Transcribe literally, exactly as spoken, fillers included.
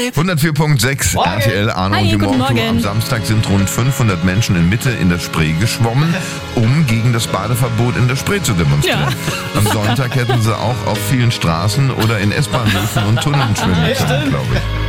hundertvier Komma sechs R T L, Arno Hi, und die guten Morgentour. Morgen. Am Samstag sind rund fünfhundert Menschen in Mitte in der Spree geschwommen, um gegen das Badeverbot in der Spree zu demonstrieren. Ja. Am Sonntag hätten sie auch auf vielen Straßen oder in S-Bahn-Höfen und Tunneln schwimmen können, glaube ich.